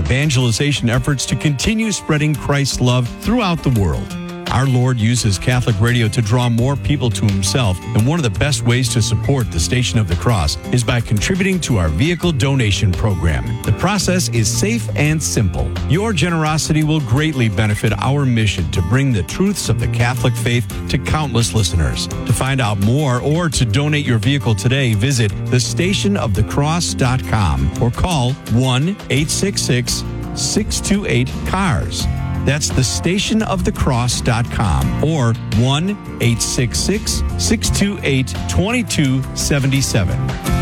evangelization efforts to continue spreading Christ's love throughout the world. Our Lord uses Catholic radio to draw more people to himself, and one of the best ways to support the Station of the Cross is by contributing to our vehicle donation program. The process is safe and simple. Your generosity will greatly benefit our mission to bring the truths of the Catholic faith to countless listeners. To find out more or to donate your vehicle today, visit thestationofthecross.com or call 1-866-628-CARS. That's thestationofthecross.com or 1-866-628-2277.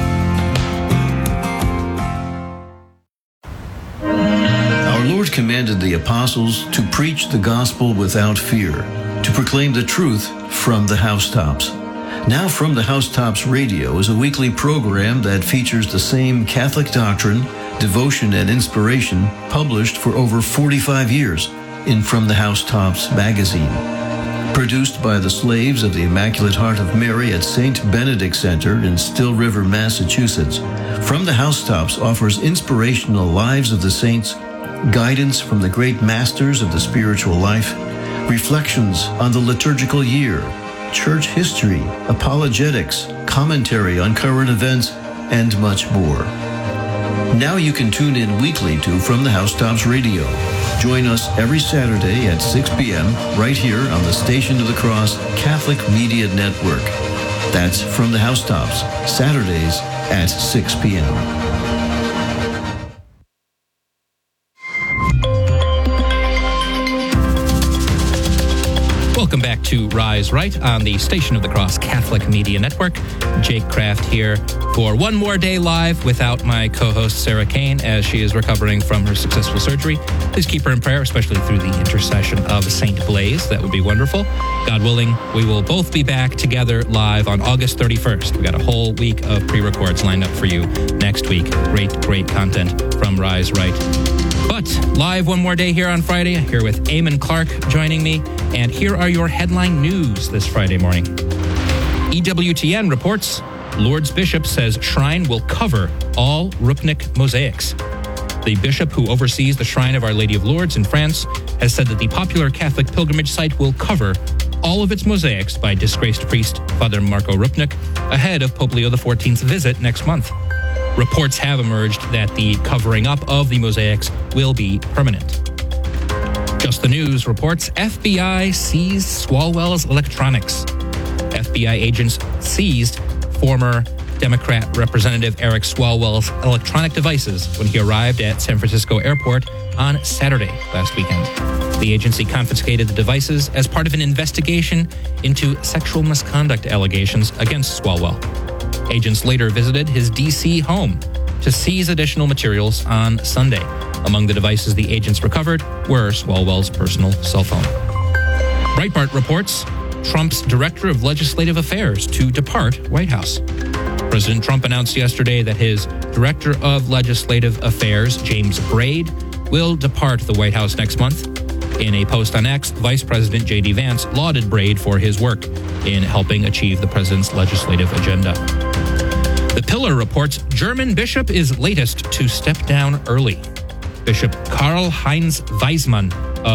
Our Lord commanded the apostles to preach the gospel without fear, to proclaim the truth from the housetops. Now From the Housetops Radio is a weekly program that features the same Catholic doctrine, devotion, and inspiration published for over 45 years in From the Housetops magazine. Produced by the slaves of the Immaculate Heart of Mary at St. Benedict Center in Still River, Massachusetts, From the Housetops offers inspirational lives of the saints, guidance from the great masters of the spiritual life, reflections on the liturgical year, church history, apologetics, commentary on current events, and much more. Now you can tune in weekly to From the Housetops Radio. Join us every Saturday at 6 p.m. right here on the Station of the Cross Catholic Media Network. That's From the Housetops, Saturdays at 6 p.m. Welcome back to Rise Right on the Station of the Cross Catholic Media Network. Jake Kraft here for one more day live without my co-host Sarah Kane as she is recovering from her successful surgery. Please keep her in prayer, especially through the intercession of Saint Blaise. That would be wonderful. God willing, we will both be back together live on August 31st. We got a whole week of pre-records lined up for you next week. Great content from Rise Right. But live one more day here on Friday, here with Eamon Clark joining me. And here are your headline news this Friday morning. EWTN reports Lourdes Bishop says shrine will cover all Rupnik mosaics. The bishop who oversees the Shrine of Our Lady of Lourdes in France has said that the popular Catholic pilgrimage site will cover all of its mosaics by disgraced priest Father Marco Rupnik ahead of Pope Leo XIV's visit next month. Reports have emerged that the covering up of the mosaics will be permanent. Just the News reports FBI seized Swalwell's electronics. FBI agents seized former Democrat Representative Eric Swalwell's electronic devices when he arrived at San Francisco Airport on Saturday last weekend. The agency confiscated the devices as part of an investigation into sexual misconduct allegations against Swalwell. Agents later visited his D.C. home to seize additional materials on Sunday. Among the devices the agents recovered were Swalwell's personal cell phone. Breitbart reports Trump's Director of Legislative Affairs to depart White House. President Trump announced yesterday that his Director of Legislative Affairs, James Braid, will depart the White House next month. In a post on X, Vice President J.D. Vance lauded Braid for his work in helping achieve the president's legislative agenda. The Pillar reports German bishop is latest to step down early. Bishop Karl-Heinz Wiesemann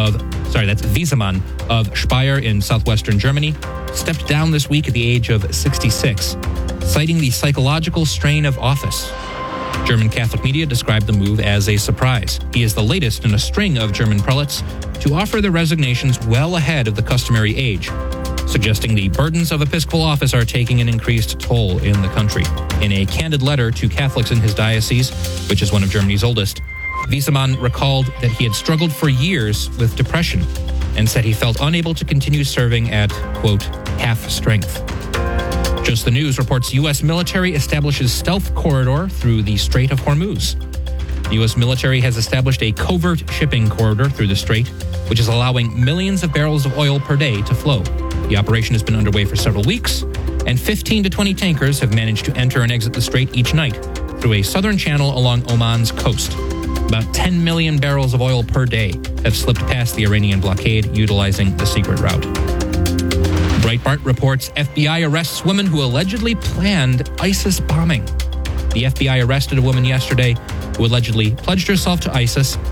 of Speyer in southwestern Germany stepped down this week at the age of 66, citing the psychological strain of office. German Catholic media described the move as a surprise. He is the latest in a string of German prelates to offer their resignations well ahead of the customary age, suggesting the burdens of episcopal office are taking an increased toll in the country. In a candid letter to Catholics in his diocese, which is one of Germany's oldest, Wiesemann recalled that he had struggled for years with depression and said he felt unable to continue serving at, quote, half strength. Just the News reports U.S. military establishes stealth corridor through the Strait of Hormuz. The U.S. military has established a covert shipping corridor through the strait, which is allowing millions of barrels of oil per day to flow. The operation has been underway for several weeks, and 15 to 20 tankers have managed to enter and exit the strait each night through a southern channel along Oman's coast. About 10 million barrels of oil per day have slipped past the Iranian blockade utilizing the secret route. Breitbart reports FBI arrests woman who allegedly planned ISIS bombing. The FBI arrested a woman yesterday who allegedly pledged herself to ISIS